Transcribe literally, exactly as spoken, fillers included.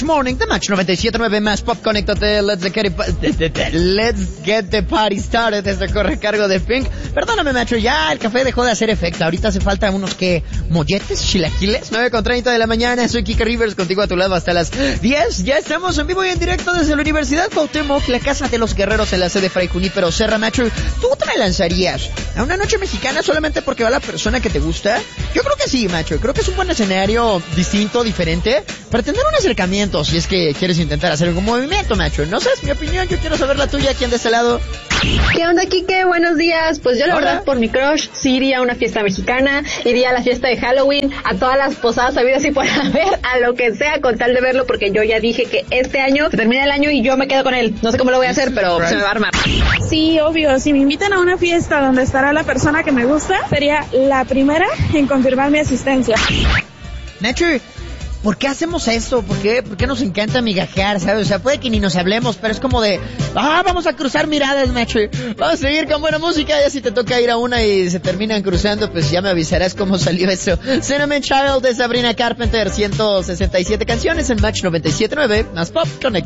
Match Morning, The Match noventa y siete punto nueve, Más Pop, conéctate, let's get, it, let's get the party started. Este corre a cargo de Pink. Perdóname, macho, ya el café dejó de hacer efecto. Ahorita hace falta unos, ¿qué? ¿Molletes? ¿Chilaquiles? nueve con treinta de la mañana, soy Kika Rivers, contigo a tu lado hasta las diez. Ya estamos en vivo y en directo desde la Universidad Cuauhtémoc, la casa de los guerreros en la sede Fray Junípero Serra. Macho, ¿tú te me lanzarías a una noche mexicana solamente porque va la persona que te gusta? Yo creo que sí, macho. Creo que es un buen escenario distinto, diferente, para tener un acercamiento si es que quieres intentar hacer algún movimiento, macho. No sé, es mi opinión, yo quiero saber la tuya. ¿Quién de este lado? ¿Qué onda, Kike? Buenos días. Pues yo la Hola. verdad, por mi crush, sí iría a una fiesta mexicana, iría a la fiesta de Halloween, a todas las posadas habidas y por haber, a lo que sea, con tal de verlo, porque yo ya dije que este año se termina el año y yo me quedo con él. No sé cómo lo voy a hacer, pero se me va a armar. Sí, obvio. Si me invitan a una fiesta donde estará la persona que me gusta, sería la primera en confirmar mi asistencia. Nacho, ¿por qué hacemos esto? ¿Por qué, ¿Por qué nos encanta migajear, sabes? O sea, puede que ni nos hablemos, pero es como de, ah, vamos a cruzar miradas, macho. Vamos a seguir con buena música. Ya si te toca ir a una y se terminan cruzando, pues ya me avisarás cómo salió eso. Cinnamon Child de Sabrina Carpenter, ciento sesenta y siete canciones en Match noventa y siete punto nueve, Más Pop, Connect.